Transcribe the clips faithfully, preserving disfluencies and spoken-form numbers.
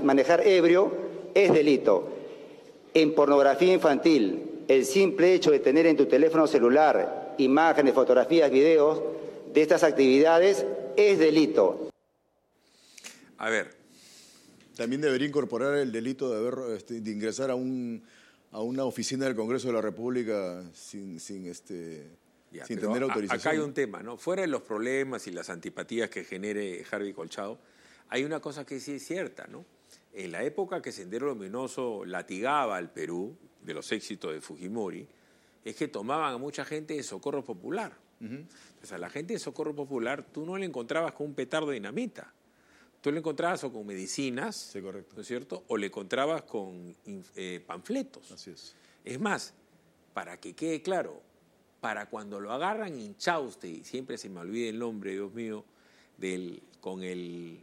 manejar ebrio es delito. En pornografía infantil, el simple hecho de tener en tu teléfono celular imágenes, fotografías, videos de estas actividades es delito. A ver. También debería incorporar el delito de, haber, este, de ingresar a, un, a una oficina del Congreso de la República sin, sin, este, ya, sin tener autorización. Acá hay un tema, ¿no? Fuera de los problemas y las antipatías que genere Harvey Colchado, hay una cosa que sí es cierta, ¿no? En la época que Sendero Luminoso latigaba al Perú, de los éxitos de Fujimori, es que tomaban a mucha gente de Socorro Popular. Uh-huh. Entonces, a la gente de Socorro Popular tú no le encontrabas con un petardo de dinamita. Tú le encontrabas o con medicinas, sí, correcto, ¿no es cierto? O le encontrabas con eh, panfletos. Así es. Es más, para que quede claro, para cuando lo agarran en Chauste, y siempre se me olvida el nombre, Dios mío, del, con el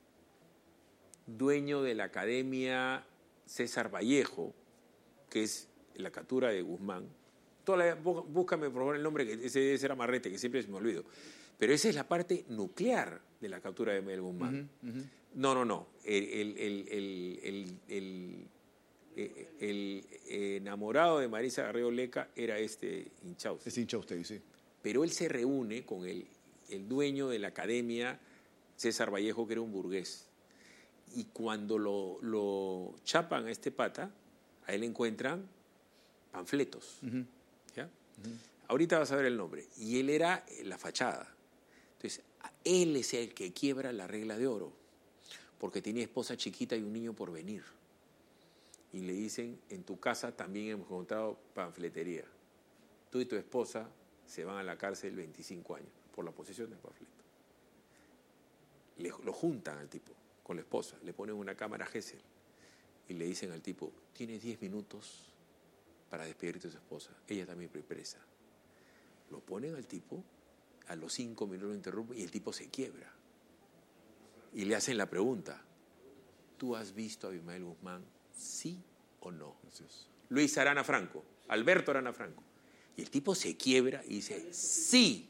dueño de la Academia César Vallejo, que es la captura de Guzmán. Toda la, búscame por favor el nombre, que ese debe ser Amarrete, que siempre se me olvido. Pero esa es la parte nuclear de la captura de Miguel Guzmán. Uh-huh, uh-huh. No, no, no. El, el, el, el, el, el, el, el enamorado de Marisa Garrido Leca era este Inchauste. Es Inchauste, sí. Pero él se reúne con el, el dueño de la Academia, César Vallejo, que era un burgués. Y cuando lo, lo chapan a este pata, a él encuentran panfletos. Uh-huh. ¿Ya? Uh-huh. Ahorita vas a ver el nombre. Y él era la fachada. Entonces, él es el que quiebra la regla de oro, porque tenía esposa chiquita y un niño por venir. Y le dicen, en tu casa también hemos encontrado panfletería. Tú y tu esposa se van a la cárcel veinticinco años por la posesión del panfleto. Le, lo juntan al tipo con la esposa, le ponen una cámara Gesell y le dicen al tipo, tienes diez minutos para despedirte de su esposa. Ella también fue presa. Lo ponen al tipo, a los cinco minutos lo interrumpen y el tipo se quiebra. Y le hacen la pregunta, ¿tú has visto a Abimael Guzmán? ¿Sí o no? Luis Arana Franco, Alberto Arana Franco. Y el tipo se quiebra y dice, sí.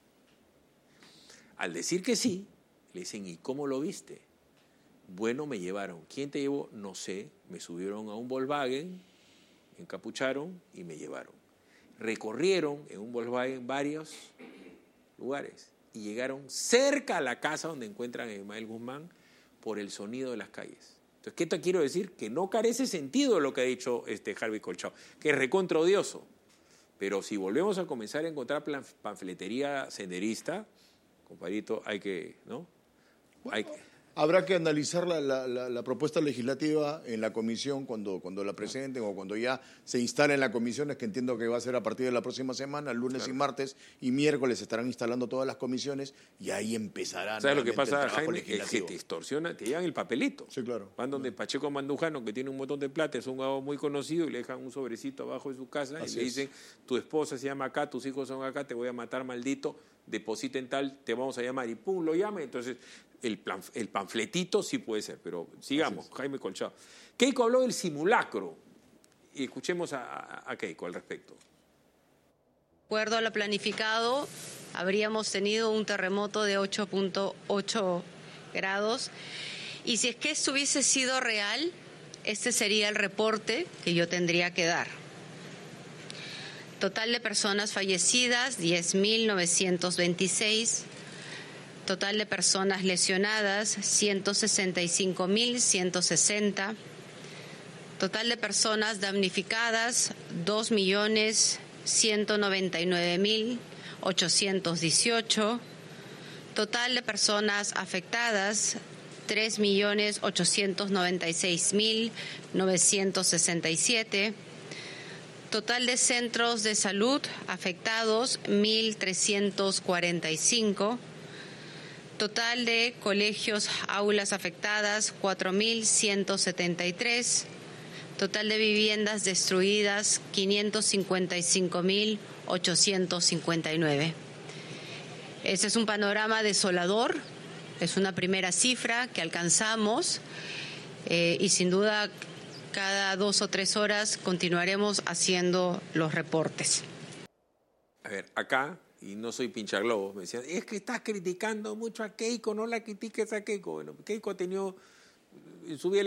Al decir que sí, le dicen, ¿y cómo lo viste? Bueno, me llevaron. ¿Quién te llevó? No sé. Me subieron a un Volkswagen, me encapucharon y me llevaron. Recorrieron en un Volkswagen varios lugares y llegaron cerca a la casa donde encuentran a Abimael Guzmán por el sonido de las calles. Entonces, ¿qué te quiero decir? Que no carece sentido lo que ha dicho este Harvey Colchado, que es recontra odioso. Pero si volvemos a comenzar a encontrar panfletería senderista, compadrito, hay que, ¿no? Hay que... Habrá que analizar la, la, la, la propuesta legislativa en la comisión cuando, cuando la presenten o cuando ya se instale en la comisión, es que entiendo que va a ser a partir de la próxima semana, lunes claro. y martes y miércoles estarán instalando todas las comisiones y ahí empezarán. ¿Sabes lo que pasa, Jaime? Es que te extorsionan, te llevan el papelito. Sí, claro. Van donde claro. Pacheco Mandujano, que tiene un montón de plata, es un abogado muy conocido y le dejan un sobrecito abajo de su casa Así y le es. dicen, tu esposa se llama acá, tus hijos son acá, te voy a matar, maldito, deposita en tal, te vamos a llamar y pum, lo llama. Entonces, el, plan, el panfletito sí puede ser, pero sigamos, Jaime Colchado. Keiko habló del simulacro y escuchemos a, a, a Keiko al respecto. De acuerdo a lo planificado, habríamos tenido un terremoto de ocho punto ocho grados y si es que esto hubiese sido real, este sería el reporte que yo tendría que dar. Total de personas fallecidas, diez mil novecientos veintiséis. Total de personas lesionadas, ciento sesenta y cinco mil ciento sesenta. Total de personas damnificadas, dos millones ciento noventa y nueve mil ochocientos dieciocho. Total de personas afectadas, tres millones ochocientos noventa y seis mil novecientos sesenta y siete. Total de centros de salud afectados, mil trescientos cuarenta y cinco. Total de colegios, aulas afectadas, cuatro mil ciento setenta y tres. Total de viviendas destruidas, quinientos cincuenta y cinco mil ochocientos cincuenta y nueve. Este es un panorama desolador, es una primera cifra que alcanzamos eh, y sin duda cada dos o tres horas continuaremos haciendo los reportes. A ver, acá... y no soy pinchaglobos, me decían, es que estás criticando mucho a Keiko, no la critiques a Keiko. Bueno, Keiko ha tenido en su vida